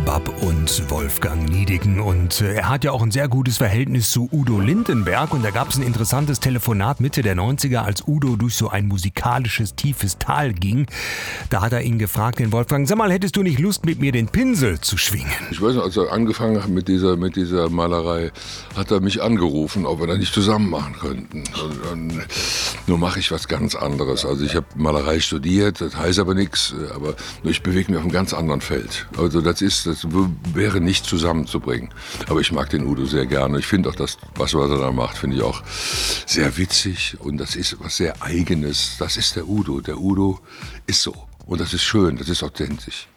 Bab und Wolfgang Niedecken. Und er hat ja auch ein sehr gutes Verhältnis zu Udo Lindenberg. Und da gab es ein interessantes Telefonat Mitte der 90er, als Udo durch so ein musikalisches, tiefes Tal ging. Da hat er ihn gefragt, den Wolfgang, sag mal, hättest du nicht Lust, mit mir den Pinsel zu schwingen? Ich weiß noch, als er angefangen hat mit dieser Malerei, hat er mich angerufen, ob wir da nicht zusammen machen könnten. Und nur mache ich was ganz anderes. Also ich habe Malerei studiert, das heißt aber nichts, aber ich bewege mich auf einem ganz anderen Feld. Also das wäre nicht zusammenzubringen. Aber ich mag den Udo sehr gerne. Ich finde auch das, was er da macht, finde ich auch sehr witzig. Und das ist was sehr Eigenes. Das ist der Udo. Der Udo ist so. Und das ist schön, das ist authentisch.